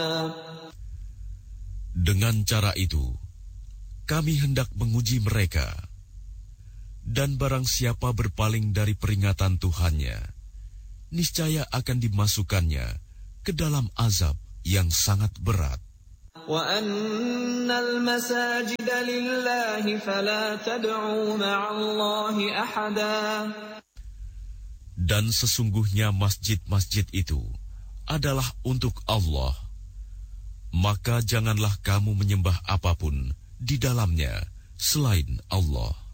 Dengan cara itu, kami hendak menguji mereka. Dan barang siapa berpaling dari peringatan Tuhannya, niscaya akan dimasukkannya ke dalam azab yang sangat berat. وَأَنَّ الْمَسَاجِدَ لِلَّهِ فَلَا تَدْعُوا مَعَ اللَّهِ أَحَدًا. Dan sesungguhnya masjid-masjid itu adalah untuk Allah. Maka janganlah kamu menyembah apapun di dalamnya selain Allah.